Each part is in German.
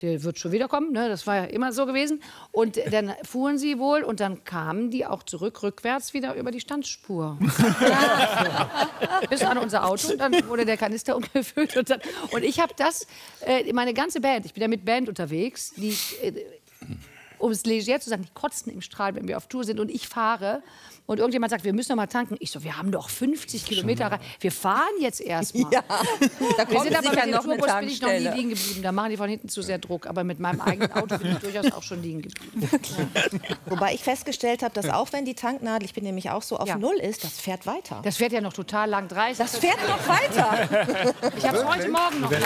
der wird schon wiederkommen, ne? Das war ja immer so gewesen. Und dann fuhren sie wohl und dann kamen die auch zurück, rückwärts wieder über die Standspur. Bis an unser Auto und dann wurde der Kanister umgefüllt. Und ich habe das, meine ganze Band, ich bin ja mit Band unterwegs, die, um es leger zu sagen, die kotzen im Strahl, wenn wir auf Tour sind und ich fahre. Und irgendjemand sagt, wir müssen noch mal tanken. Ich so, wir haben doch 50 Kilometer. Wir fahren jetzt erst mal. Ja, da Wir kommt sind aber sicher mit dem noch eine Tourbus bin ich noch nie Tankstelle. liegen geblieben. Da machen die von hinten zu sehr Druck. Aber mit meinem eigenen Auto bin ich durchaus auch schon liegen geblieben. Wobei ich festgestellt habe, dass auch wenn die Tanknadel, ich bin nämlich auch so, auf Ja. Null ist, das fährt weiter. Das fährt ja noch total lang. 30. Das fährt noch weiter. Ich habe es heute Morgen noch gehabt.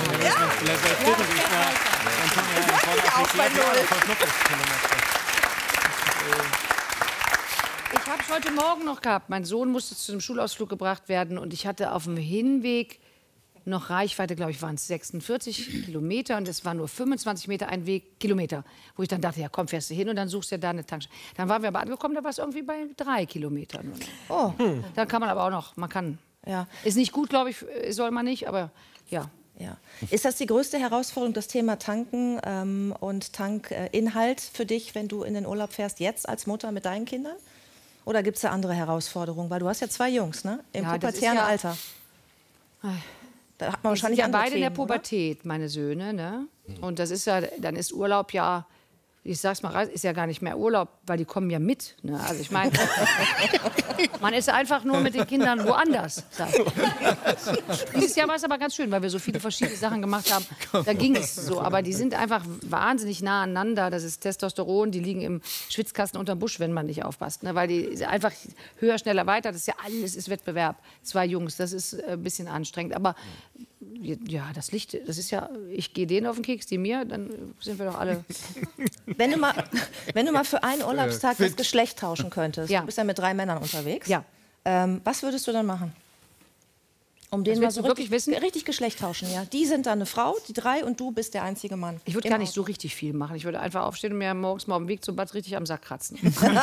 Auch bei Null. Ich habe es heute Morgen noch gehabt. Mein Sohn musste zu einem Schulausflug gebracht werden und ich hatte auf dem Hinweg noch Reichweite, glaube ich, waren es 46 Kilometer und es war nur 25 Meter ein Weg, Kilometer. Wo ich dann dachte, ja komm, fährst du hin und dann suchst du ja da eine Tankstelle. Dann waren wir aber angekommen, da war es irgendwie bei 3 Kilometern. Oh. Dann kann man aber auch noch, man kann. Ja. Ist nicht gut, glaube ich, soll man nicht, aber ja. Ja. Ist das die größte Herausforderung, das Thema Tanken und Tankinhalt für dich, wenn du in den Urlaub fährst, jetzt als Mutter mit deinen Kindern? Oder gibt es da andere Herausforderungen? Weil du hast ja 2 Jungs, ne? Im Ja, das ist pubertären ja- Alter. Da hat man Die wahrscheinlich sind ja andere beide in der Themen, oder? Pubertät, meine Söhne, ne? Und das ist ja, dann ist Urlaub ja, ich sag's mal, ist ja gar nicht mehr Urlaub, weil die kommen ja mit. Ne? Also ich meine, man ist einfach nur mit den Kindern woanders. Dieses Jahr war es aber ganz schön, weil wir so viele verschiedene Sachen gemacht haben. Da ging es so, aber die sind einfach wahnsinnig nah aneinander. Das ist Testosteron, die liegen im Schwitzkasten unterm Busch, wenn man nicht aufpasst. Ne? Weil die einfach höher, schneller, weiter, das ist ja alles ist Wettbewerb. 2 Jungs, das ist ein bisschen anstrengend. Aber ja, das Licht, das ist ja, ich gehe denen auf den Keks, die mir, dann sind wir doch alle. Wenn du mal für einen Urlaubstag das Geschlecht tauschen könntest, Ja. du bist ja mit 3 Männern unterwegs, Ja. Was würdest du dann machen? Um den mal willst so du wirklich wissen? richtig Geschlecht tauschen, ja. Die sind dann eine Frau, die 3 und du bist der einzige Mann. Ich würde Im gar nicht Auto. so richtig viel machen. Ich würde einfach aufstehen und mir morgens mal auf dem Weg zum Bad richtig am Sack kratzen.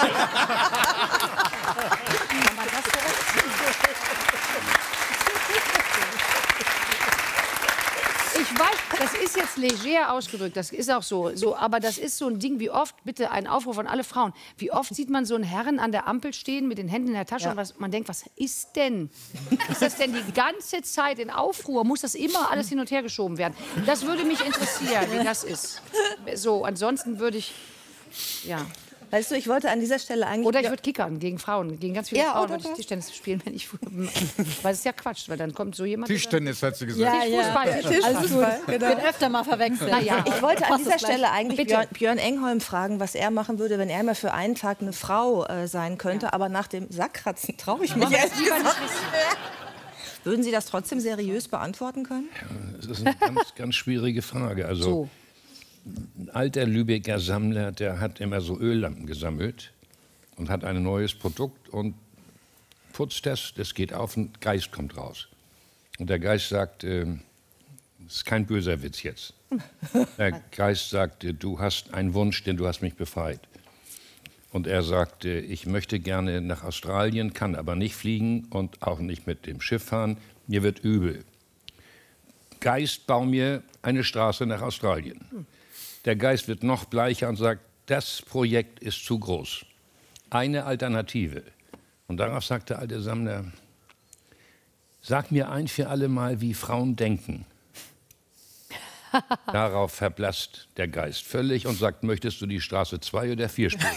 Ich weiß, das ist jetzt leger ausgedrückt, das ist auch so, aber das ist so ein Ding, wie oft, bitte ein Aufruf an alle Frauen, wie oft sieht man so einen Herrn an der Ampel stehen mit den Händen in der Tasche und man denkt, was ist denn? Ist das denn die ganze Zeit in Aufruhr? Muss das immer alles hin und her geschoben werden? Das würde mich interessieren, wie das ist. So, ansonsten würde ich, ja. Weißt du, ich wollte an dieser Stelle eigentlich... Oder ich würde kickern gegen Frauen, gegen ganz viele Ja, Frauen oder würde ich das? Tischtennis spielen, wenn ich... Weil es ist ja Quatsch, weil dann kommt so jemand... Tischtennis hat sie gesagt. Fußball. Fußball, genau. Wird öfter mal verwechselt. Naja. Ich wollte an dieser Stelle eigentlich Bitte. Björn Engholm fragen, was er machen würde, wenn er mal für einen Tag eine Frau sein könnte. Aber nach dem Sackkratzen traue ich mich ehrlich gesagt. Würden Sie das trotzdem seriös beantworten können? Das ist eine ganz, ganz schwierige Frage. Also, So. ein alter Lübecker Sammler, der hat immer so Öllampen gesammelt und hat ein neues Produkt und putzt das geht auf, ein Geist kommt raus. Und der Geist sagt, das ist kein böser Witz jetzt. Der Geist sagt, du hast einen Wunsch, denn du hast mich befreit. Und er sagt, ich möchte gerne nach Australien, kann aber nicht fliegen und auch nicht mit dem Schiff fahren, mir wird übel. Geist, bau mir eine Straße nach Australien. Der Geist wird noch bleicher und sagt, das Projekt ist zu groß. Eine Alternative. Und darauf sagt der alte Sammler, sag mir ein für alle Mal, wie Frauen denken. Darauf verblasst der Geist völlig und sagt, möchtest du die Straße 2 oder 4 spurig?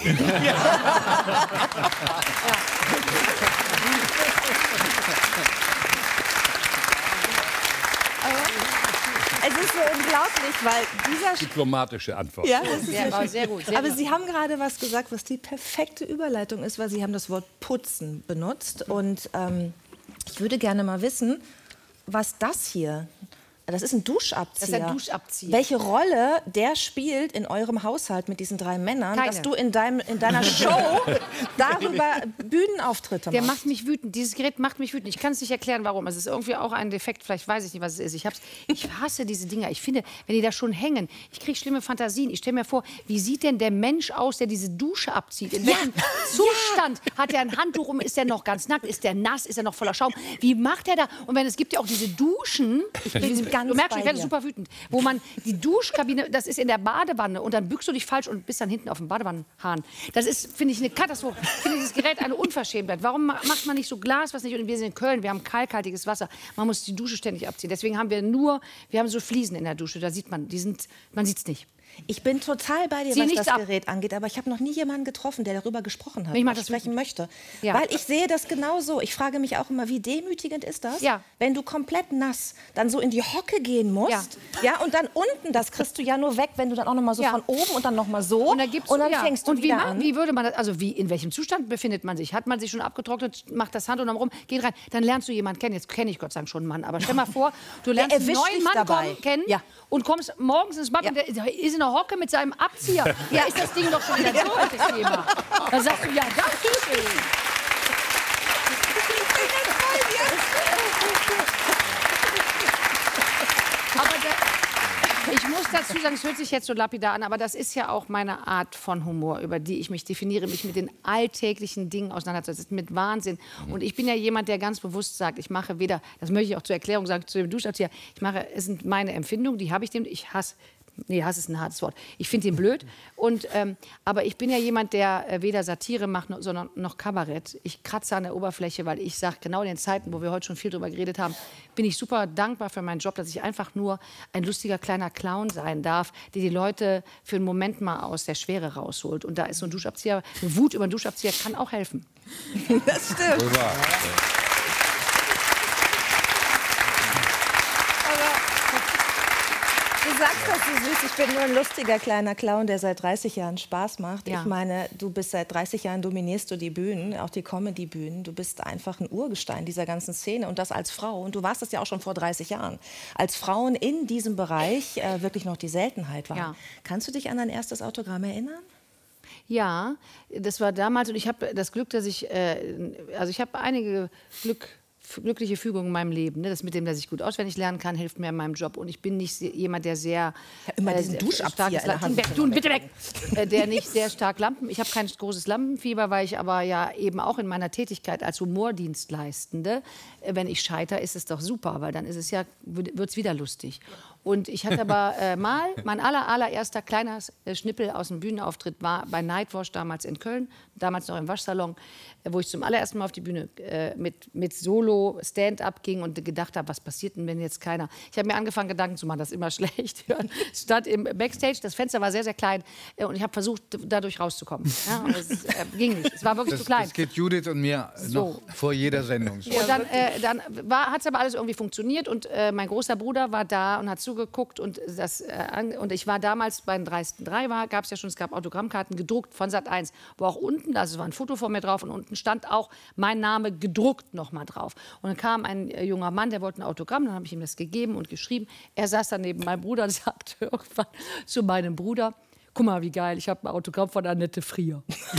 Es ist so unglaublich, weil dieser... Diplomatische Antwort. Ja, das ist Ja, aber sehr gut. Sehr Aber gut. Sie haben gerade was gesagt, was die perfekte Überleitung ist, weil Sie haben das Wort putzen benutzt. Und ich würde gerne mal wissen, was das hier... Das ist ein Duschabzieher. Das ist ein Duschabzieher. Welche Rolle der spielt in eurem Haushalt mit diesen 3 Männern, Keine. dass du in deiner Show darüber Bühnenauftritte Der machst? macht mich wütend. Dieses Gerät macht mich wütend. Ich kann es nicht erklären, warum. Es ist irgendwie auch ein Defekt. Vielleicht weiß ich nicht, was es ist. Ich hasse diese Dinger. Ich finde, wenn die da schon hängen, ich kriege schlimme Fantasien. Ich stelle mir vor, wie sieht denn der Mensch aus, der diese Dusche abzieht? In welchem Zustand hat er ein Handtuch um? Ist er noch ganz nackt? Ist er nass? Ist er noch voller Schaum? Wie macht er da? Und wenn es gibt ja auch diese Duschen, ich bin ganz du merkst schon, bei ich werde dir. super wütend. Wo man die Duschkabine, das ist in der Badewanne und dann bückst du dich falsch und bist dann hinten auf dem Badewannenhahn. Das ist, finde ich, eine Katastrophe. Ich finde dieses Gerät eine Unverschämtheit. Warum macht man nicht so Glas, was nicht? Und wir sind in Köln, wir haben kalkhaltiges Wasser. Man muss die Dusche ständig abziehen. Deswegen haben wir haben so Fliesen in der Dusche, da sieht man, man sieht es nicht. Ich bin total bei dir, Zieh was nichts das ab. Gerät angeht, aber ich habe noch nie jemanden getroffen, der darüber gesprochen hat, Ich mach was das sprechen möchte. Ja. Weil ich sehe das genauso. Ich frage mich auch immer, wie demütigend ist das, Ja. wenn du komplett nass dann so in die Hocke gehen musst, ja, und dann unten, das kriegst du ja nur weg, wenn du dann auch noch mal so Ja. von oben und dann noch mal so Und dann, fängst du und wieder an. wie würde man das, also in welchem Zustand befindet man sich? Hat man sich schon abgetrocknet, macht das Handtuch rum, geht rein, dann lernst du jemanden kennen. Jetzt kenne ich Gott sei Dank schon einen Mann, aber stell mal vor, du lernst einen erwischt neuen dich Mann dabei. kennen Ja. und kommst morgens ins Bad und der ist in der Hocke mit seinem Abzieher. Ja, ist das Ding doch schon wieder durch, das Thema. Da sagst du, ja, das ist es. Ich muss dazu sagen, es hört sich jetzt so lapidar an, aber das ist ja auch meine Art von Humor, über die ich mich definiere, mich mit den alltäglichen Dingen auseinanderzusetzen, mit Wahnsinn. Und ich bin ja jemand, der ganz bewusst sagt, ich mache weder, das möchte ich auch zur Erklärung sagen, zu dem Duschabzieher, es sind meine Empfindungen, die habe ich dem, ich hasse. Nee, Hass ist ein hartes Wort. Ich finde ihn blöd. Aber ich bin ja jemand, der weder Satire macht, sondern noch Kabarett. Ich kratze an der Oberfläche, weil ich sage, genau in den Zeiten, wo wir heute schon viel drüber geredet haben, bin ich super dankbar für meinen Job, dass ich einfach nur ein lustiger kleiner Clown sein darf, der die Leute für einen Moment mal aus der Schwere rausholt. Und da ist so ein Duschabzieher, eine Wut über einen Duschabzieher kann auch helfen. Das stimmt. Du sagst das so süß, ich bin nur ein lustiger kleiner Clown, der seit 30 Jahren Spaß macht. Ja. Ich meine, du bist seit 30 Jahren, dominierst du die Bühnen, auch die Comedy-Bühnen. Du bist einfach ein Urgestein dieser ganzen Szene und das als Frau. Und du warst das ja auch schon vor 30 Jahren. Als Frauen in diesem Bereich wirklich noch die Seltenheit waren. Ja. Kannst du dich an dein erstes Autogramm erinnern? Ja, das war damals und ich habe das Glück, dass ich habe einige glückliche Fügungen in meinem Leben. Ne? Das mit dem, dass ich gut auswendig lernen kann, hilft mir in meinem Job. Und ich bin nicht jemand, der sehr immer diesen Duschabzieher in der Hand. Bitte weg! Der nicht sehr stark ich habe kein großes Lampenfieber, weil ich aber ja eben auch in meiner Tätigkeit als Humordienstleistende, wenn ich scheitere, ist es doch super, weil dann ist es ja, wird es wieder lustig. Und ich hatte aber mein allererster kleiner Schnippel aus dem Bühnenauftritt war bei Nightwash damals in Köln, damals noch im Waschsalon, wo ich zum allerersten Mal auf die Bühne mit Solo Stand-up ging und gedacht habe, was passiert denn, wenn jetzt keiner... Ich habe mir angefangen, Gedanken zu machen, das ist immer schlecht. Ich stand im Backstage, das Fenster war sehr, sehr klein und ich habe versucht, dadurch rauszukommen. Ja, und es ging nicht, es war wirklich zu klein. Das geht Judith und mir noch vor jeder Sendung. So. Und dann hat es aber alles irgendwie funktioniert und mein großer Bruder war da und hat zugeguckt und ich war damals bei den Dreisten 3, es gab Autogrammkarten gedruckt von Sat.1, wo auch unten, also es war ein Foto von mir drauf und unten stand auch mein Name gedruckt noch mal drauf. Und dann kam ein junger Mann, der wollte ein Autogramm, dann habe ich ihm das gegeben und geschrieben. Er saß dann neben meinem Bruder und sagte irgendwann zu meinem Bruder, guck mal, wie geil, ich habe ein Autogramm von Annette Frier.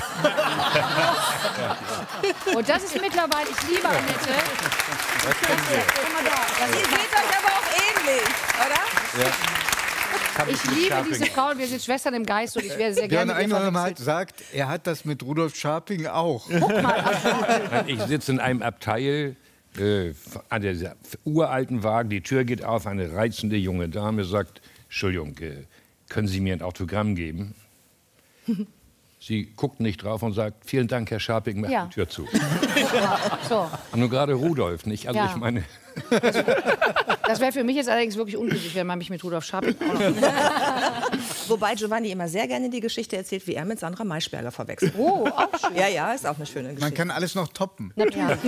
Und das ist mittlerweile, ich liebe Annette. Guck mal da, Ihr seht euch aber auch ähnlich, oder? Ja. ich liebe diese Frauen, wir sind Schwestern im Geist und ich werde sehr Björn gerne mit ihr Einhorn verwechselt. sagt, er hat das mit Rudolf Scharping auch. Ich sitze in einem Abteil an der uralten Wagen, die Tür geht auf, eine reizende junge Dame sagt, Entschuldigung, können Sie mir ein Autogramm geben? Sie guckt nicht drauf und sagt, vielen Dank, Herr Scharping, macht die Tür zu. So. Und nur gerade Rudolf nicht. Also Ja. ich meine, Das wäre für mich jetzt allerdings wirklich unglücklich, wenn man mich mit Rudolf Scharping auch noch... Wobei Giovanni immer sehr gerne die Geschichte erzählt, wie er mit Sandra Maischberger verwechselt. Oh, auch schön. Ja, ist auch eine schöne Geschichte. Man kann alles noch toppen. Ja.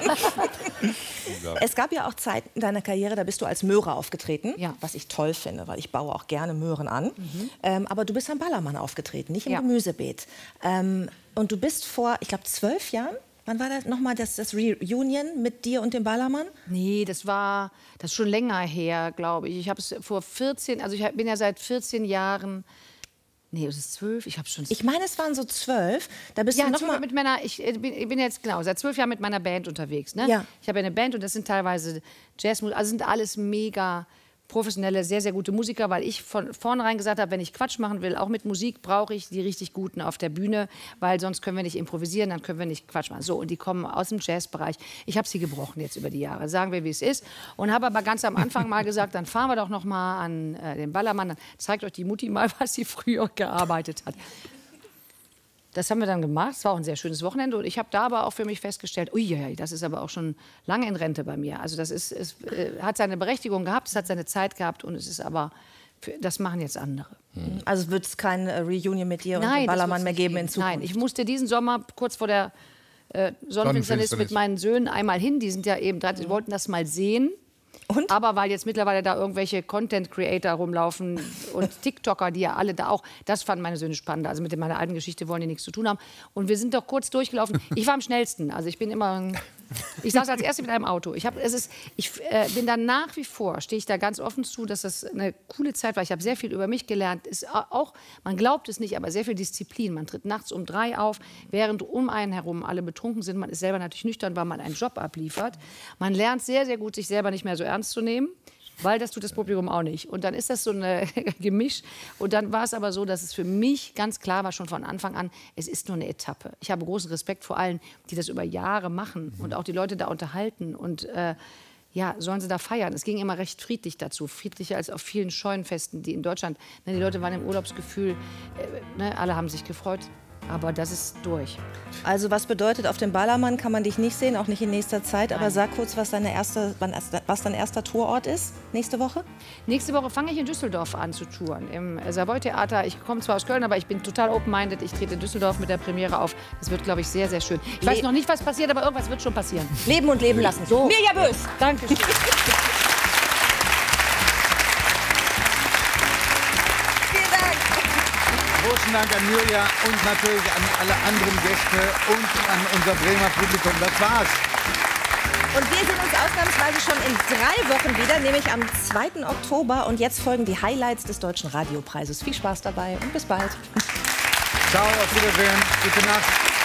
Es gab ja auch Zeiten in deiner Karriere, da bist du als Möhre aufgetreten, Ja. was ich toll finde, weil ich baue auch gerne Möhren an. Aber du bist am Ballermann aufgetreten, nicht im Ja. Gemüsebeet. Und du bist vor, ich glaube, 12 Jahren, wann war das nochmal, das Reunion mit dir und dem Ballermann? Nee, das ist schon länger her, glaube ich. Ich habe es vor 14, also ich bin ja seit 14 Jahren, nee, es ist 12, ich habe schon... Ich meine, es waren so 12. Da bist Ja, du noch mal ich bin jetzt genau seit 12 Jahren mit meiner Band unterwegs. Ne? Ja. Ich habe eine Band und das sind teilweise Jazzmusik, also sind alles mega professionelle, sehr, sehr gute Musiker, weil ich von vornherein gesagt habe, wenn ich Quatsch machen will, auch mit Musik, brauche ich die richtig Guten auf der Bühne, weil sonst können wir nicht improvisieren, dann können wir nicht Quatsch machen. So, und die kommen aus dem Jazzbereich. Ich habe sie gebrochen jetzt über die Jahre, sagen wir, wie es ist. Und habe aber ganz am Anfang mal gesagt, dann fahren wir doch noch mal an den Ballermann, dann zeigt euch die Mutti mal, was sie früher gearbeitet hat. Das haben wir dann gemacht. Es war auch ein sehr schönes Wochenende. Und ich habe da aber auch für mich festgestellt, ui, das ist aber auch schon lange in Rente bei mir. Also das ist, es hat seine Berechtigung gehabt, es hat seine Zeit gehabt und es ist aber, das machen jetzt andere. Also wird es kein Reunion mit dir und dem Ballermann mehr geben in Zukunft? Nein, ich musste diesen Sommer kurz vor der Sonnenfinsternis mit meinen Söhnen einmal hin. Die sind ja eben, die wollten das mal sehen. Und? Aber weil jetzt mittlerweile da irgendwelche Content-Creator rumlaufen und TikToker, die ja alle da auch, das fanden meine Söhne spannend. Also mit meiner alten Geschichte wollen die nichts zu tun haben. Und wir sind doch kurz durchgelaufen. Ich war am schnellsten. Also ich bin immer, ich saß als Erste mit einem Auto. Ich bin da nach wie vor, stehe ich da ganz offen zu, dass das eine coole Zeit war. Ich habe sehr viel über mich gelernt. Ist auch, man glaubt es nicht, aber sehr viel Disziplin. Man tritt nachts um 3 auf, während um einen herum alle betrunken sind. Man ist selber natürlich nüchtern, weil man einen Job abliefert. Man lernt sehr, sehr gut, sich selber nicht mehr so ernst zu nehmen, weil das tut das Publikum auch nicht. Und dann ist das so ein Gemisch. Und dann war es aber so, dass es für mich ganz klar war, schon von Anfang an, es ist nur eine Etappe. Ich habe großen Respekt vor allen, die das über Jahre machen und auch die Leute da unterhalten. Und ja, sollen sie da feiern. Es ging immer recht friedlich dazu, friedlicher als auf vielen Scheunenfesten, die in Deutschland, die Leute waren im Urlaubsgefühl, alle haben sich gefreut. Aber das ist durch. Also was bedeutet, auf dem Ballermann kann man dich nicht sehen, auch nicht in nächster Zeit. Nein. Aber sag kurz, was dein erster Tourort ist nächste Woche. Nächste Woche fange ich in Düsseldorf an zu touren, im Savoy-Theater. Ich komme zwar aus Köln, aber ich bin total open-minded. Ich trete in Düsseldorf mit der Premiere auf. Das wird, glaube ich, sehr, sehr schön. Ich weiß noch nicht, was passiert, aber irgendwas wird schon passieren. Leben und leben lassen. So. Mirja Bös. Danke schön. Großen Dank an Mirja und natürlich an alle anderen Gäste und an unser Bremer Publikum. Das war's. Und wir sehen uns ausnahmsweise schon in 3 Wochen wieder, nämlich am 2. Oktober. Und jetzt folgen die Highlights des Deutschen Radiopreises. Viel Spaß dabei und bis bald. Ciao, auf Wiedersehen. Gute Nacht.